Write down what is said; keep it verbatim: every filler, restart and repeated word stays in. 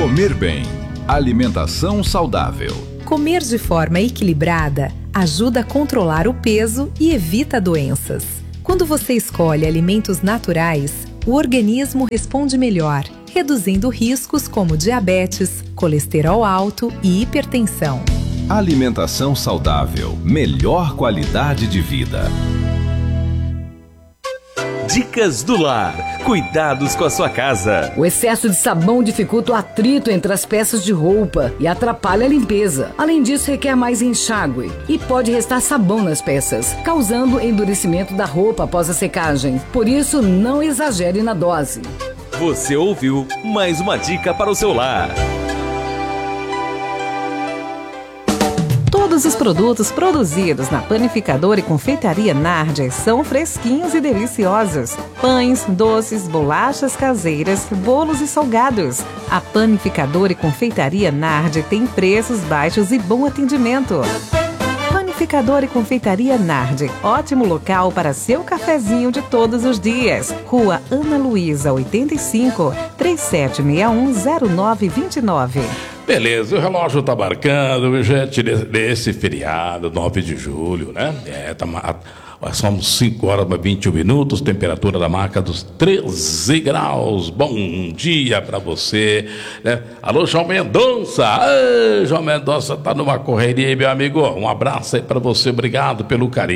Comer bem. Alimentação saudável. Comer de forma equilibrada ajuda a controlar o peso e evita doenças. Quando você escolhe alimentos naturais, o organismo responde melhor, reduzindo riscos como diabetes, colesterol alto e hipertensão. Alimentação saudável. Melhor qualidade de vida. Dicas do Lar. Cuidados com a sua casa. O excesso de sabão dificulta o atrito entre as peças de roupa e atrapalha a limpeza. Além disso, requer mais enxágue e pode restar sabão nas peças, causando endurecimento da roupa após a secagem. Por isso, não exagere na dose. Você ouviu mais uma dica para o seu lar. Todos os produtos produzidos na Panificadora e Confeitaria Nardi são fresquinhos e deliciosos. Pães, doces, bolachas caseiras, bolos e salgados. A Panificadora e Confeitaria Nardi tem preços baixos e bom atendimento. Panificadora e Confeitaria Nardi, ótimo local para seu cafezinho de todos os dias. Rua Ana Luísa, oitenta e cinco, trinta e sete sessenta e um, zero nove vinte e nove. Beleza, o relógio tá marcando, gente, nesse feriado, nove de julho, né? É, tá, são cinco horas e vinte e um minutos, temperatura da marca dos treze graus. Bom dia pra você, né? Alô, João Mendonça! Ei, João Mendonça tá numa correria aí, meu amigo. Um abraço aí pra você, obrigado pelo carinho.